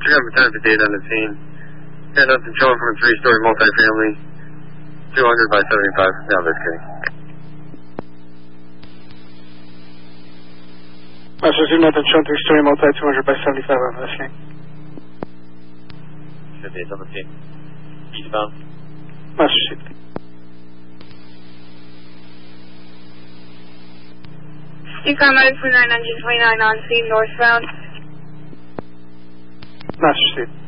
Chicago 1058 on the scene. And up to showing from a 3-story multifamily. 200 by 75. No, that's kidding. Master 2, nothing showing 3-story multi, 200 by 75 on this scene. 58 on the scene. Eastbound. Master 2. Decon 929 engine 29 on scene northbound. Master 2.